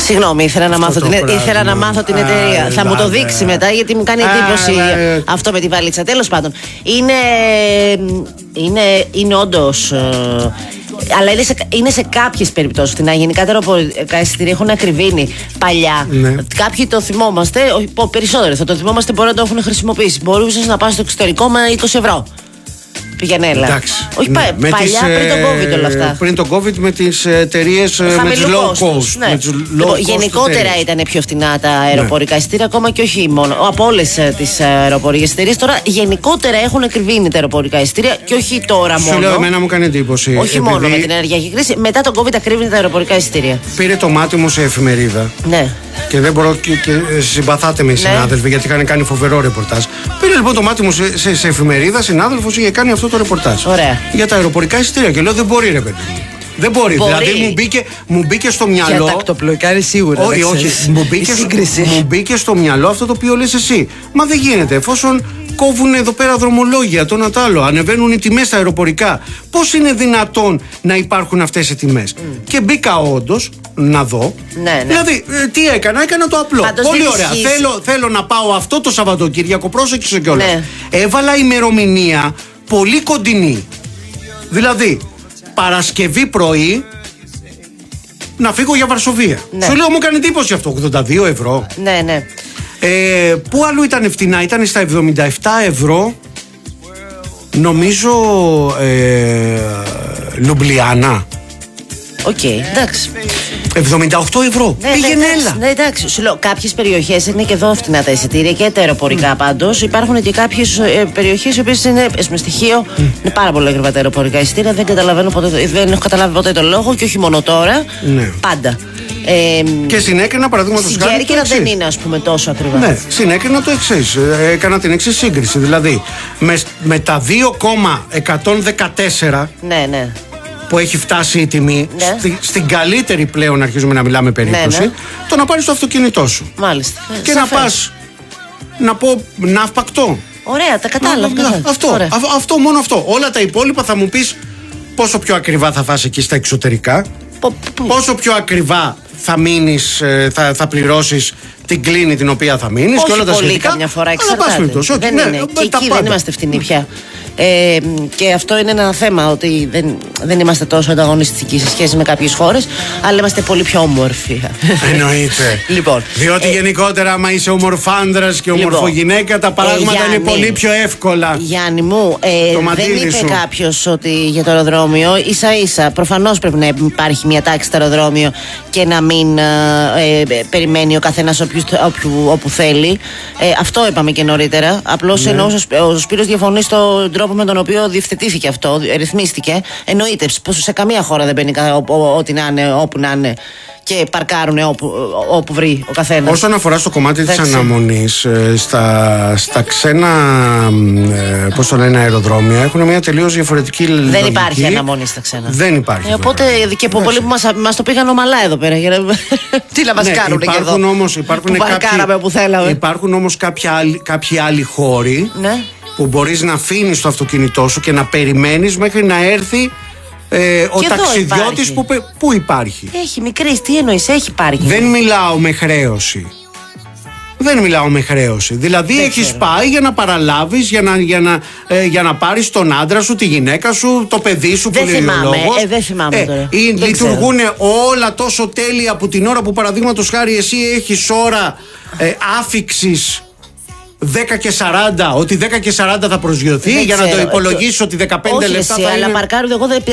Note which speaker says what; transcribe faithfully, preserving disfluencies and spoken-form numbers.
Speaker 1: Συγγνώμη, ήθελα να μάθω, την, ήθελα να μάθω την εταιρεία. Α, θα μου το δείξει μετά, γιατί μου κάνει εντύπωση α, αυτό με τη βαλίτσα. Τέλος πάντων, είναι, είναι, είναι όντως. Αλλά είναι σε, είναι σε κάποιες περιπτώσεις. Γενικά τα αεροπορικά εισιτήρια έχουν ακριβήνει παλιά. Ναι. Κάποιοι το θυμόμαστε, όχι, περισσότερο θα το θυμόμαστε, μπορεί να το έχουν χρησιμοποιήσει. Μπορούσες να πας στο εξωτερικό με είκοσι ευρώ. Πηγενέλα.
Speaker 2: Εντάξει.
Speaker 1: Όχι ναι. πα, παλιά τις, πριν τον COVID όλα αυτά.
Speaker 2: Πριν τον COVID με τις εταιρείες με τις low cost. Ναι. Με τις low
Speaker 1: λοιπόν,
Speaker 2: cost
Speaker 1: γενικότερα εταιρείες. Ήταν πιο φθηνά τα αεροπορικά εισιτήρια, ναι. ακόμα και όχι μόνο. Από όλες τις αεροπορικές εταιρείες τώρα γενικότερα έχουν ακριβήνει τα αεροπορικά εισιτήρια και όχι τώρα μόνο.
Speaker 2: Σου λέω, εμένα μου κάνει εντύπωση.
Speaker 1: Όχι
Speaker 2: επειδή...
Speaker 1: μόνο με την ενεργειακή κρίση, μετά τον COVID ακρίβηνε τα αεροπορικά εισιτήρια.
Speaker 2: Πήρε το μάτι μου σε εφημερίδα.
Speaker 1: Ναι.
Speaker 2: Και δεν μπορώ και, και συμπαθάτε με οι ναι. συνάδελφοι γιατί είχαν κάνει φοβερό ρεπορτάζ. Πήρε λοιπόν το μάτι μου σε, σε, σε εφημερίδα, συνάδελφος είχε κάνει αυτό το ρεπορτάζ.
Speaker 1: Ωραία.
Speaker 2: Για τα αεροπορικά εισιτήρια. Και λέω δεν μπορεί, ρε παιδί μου. Δεν μπορεί. μπορεί. Δηλαδή μου μπήκε, μου μπήκε στο μυαλό.
Speaker 3: Για τακτοπλοϊκά σίγουρα.
Speaker 2: Όχι, όχι. Μου μπήκε, μου μπήκε στο μυαλό αυτό το οποίο λες εσύ. Μα δεν γίνεται. Εφόσον κόβουν εδώ πέρα δρομολόγια, το ένα το άλλο, ανεβαίνουν οι τιμές στα αεροπορικά. Πώς είναι δυνατόν να υπάρχουν αυτές οι τιμές? Mm. Και μπήκα όντως να δω.
Speaker 1: Ναι, ναι.
Speaker 2: Δηλαδή, ε, τι έκανα, έκανα το απλό.
Speaker 1: Πάντως
Speaker 2: πολύ ωραία. Θέλω, θέλω να πάω αυτό το Σαββατοκύριακο, πρόσεξε κιόλας. Ναι. Έβαλα ημερομηνία πολύ κοντινή. Δηλαδή, Παρασκευή πρωί να φύγω για Βαρσοβία. Ναι. Σου λέω, μου κάνει εντύπωση αυτό. ογδόντα δύο ευρώ.
Speaker 1: Ναι, ναι.
Speaker 2: Ε, πού αλλού ήταν φτηνά? Ήταν στα εβδομήντα επτά ευρώ. Νομίζω ε, Λουμπλιάνα.
Speaker 1: Οκ, okay, εντάξει.
Speaker 2: εβδομήντα οκτώ ευρώ.
Speaker 1: Ναι,
Speaker 2: πήγαινε
Speaker 1: ναι,
Speaker 2: έλα.
Speaker 1: Ναι, εντάξει. Σου λέω, κάποιες περιοχές είναι και εδώ φτηνά τα εισιτήρια και τα αεροπορικά mm. πάντως. Υπάρχουν και κάποιες ε, περιοχές οι οποίες είναι με στοιχείο. Mm. Είναι πάρα πολύ ακριβά τα αεροπορικά εισιτήρια. Δεν καταλαβαίνω ποτέ, δεν έχω καταλάβει ποτέ τον λόγο και όχι μόνο τώρα. Ναι. Πάντα.
Speaker 2: Ε, και συνέκρινα παραδείγματος χάρη.
Speaker 1: Στην Κέρκυρα δεν είναι, ας πούμε, τόσο ακριβά.
Speaker 2: Ναι, συνέκρινα το εξής. Έκανα την εξής σύγκριση. Δηλαδή, με, με τα δύο κόμμα εκατόν δεκατέσσερα.
Speaker 1: Ναι, ναι.
Speaker 2: Που έχει φτάσει η τιμή,
Speaker 1: ναι.
Speaker 2: στη, στην καλύτερη πλέον αρχίζουμε να μιλάμε περίπτωση, ναι, ναι. το να πάρεις το αυτοκίνητό σου.
Speaker 1: Μάλιστα.
Speaker 2: Και Σαφές. να πας, να πω, ναυπακτό.
Speaker 1: Ωραία, τα κατάλαβα.
Speaker 2: Να, αυτό, α, αυτό, μόνο αυτό. Όλα τα υπόλοιπα θα μου πεις πόσο πιο ακριβά θα φας εκεί στα εξωτερικά, πο, πο. πόσο πιο ακριβά θα μείνεις, θα, θα πληρώσεις την κλίνη την οποία θα μείνεις και όλα τα σχετικά.
Speaker 1: Όχι πολύ καμιά φορά, εξαρτάται.
Speaker 2: Όχι,
Speaker 1: δεν
Speaker 2: ναι,
Speaker 1: είναι. Και εκεί πάντα. Δεν είμαστε φτηνοί πια. Ε, και αυτό είναι ένα θέμα, ότι δεν, δεν είμαστε τόσο ανταγωνιστικοί σε σχέση με κάποιες χώρες, αλλά είμαστε πολύ πιο όμορφοι.
Speaker 2: Εννοείται.
Speaker 1: Λοιπόν,
Speaker 2: διότι ε, γενικότερα άμα είσαι ομορφάνδρας και ομορφογυναίκα, τα πράγματα ε, Γιάννη, είναι πολύ πιο εύκολα.
Speaker 1: Γιάννη μου, ε, δεν είπε σου. κάποιος ότι για το αεροδρόμιο ίσα ίσα προφανώς πρέπει να υπάρχει μια τάξη στο αεροδρόμιο και να μην ε, ε, περιμένει ο καθένας όποιου, όποιου, όπου θέλει. ε, Αυτό είπαμε και νωρίτερα. Απλώς ναι. ενώ ο Σπύρος διαφωνεί στον τρόπο με τον οποίο διευθετήθηκε αυτό, ρυθμίστηκε. Εννοείται πως σε καμία χώρα δεν μπαίνει ό,τι να είναι, όπου να είναι και παρκάρουν όπου, όπου βρει ο καθένας.
Speaker 2: Όσον αφορά στο κομμάτι της αναμονής, στα, στα ξένα ε, πώς το λένε, αεροδρόμια έχουν μια τελείως διαφορετική λογική.
Speaker 1: Δεν υπάρχει αναμονή στα ξένα.
Speaker 2: Δεν υπάρχει.
Speaker 1: Ε, οπότε και από πολλοί που μας, μας το πήγαν ομαλά εδώ πέρα. Για να... Τι να μας ναι, κάνουν και εδώ.
Speaker 2: Όμως, υπάρχουν,
Speaker 1: που κάποιοι,
Speaker 2: που
Speaker 1: θέλαμε.
Speaker 2: Υπάρχουν όμως κάποιοι άλλοι χώροι. Ναι. Που μπορείς να αφήνεις το αυτοκίνητό σου και να περιμένεις μέχρι να έρθει ε, ο ταξιδιώτης που, που υπάρχει.
Speaker 1: Έχει μικρή, τι εννοείς, έχει πάρκινγκ.
Speaker 2: Δεν μιλάω με χρέωση. Δεν μιλάω με χρέωση. Δηλαδή δεν έχεις ξέρω. πάει για να παραλάβεις, για να, για, να, ε, για να πάρεις τον άντρα σου, τη γυναίκα σου, το παιδί σου
Speaker 1: δεν
Speaker 2: που λέει ο λόγος.
Speaker 1: Ε, δεν θυμάμαι ε, τώρα.
Speaker 2: Ή λειτουργούν όλα τόσο τέλεια από την ώρα που παραδείγματος χάρη εσύ έχεις ώρα ε, άφιξης δέκα και σαράντα, ότι δέκα και σαράντα θα προσγειωθεί, δεν για ξέρω. να το υπολογίσεις ότι δεκαπέντε
Speaker 1: όχι
Speaker 2: λεπτά
Speaker 1: εσύ,
Speaker 2: θα
Speaker 1: αλλά
Speaker 2: είναι...
Speaker 1: παρκάρουν, εγώ δεν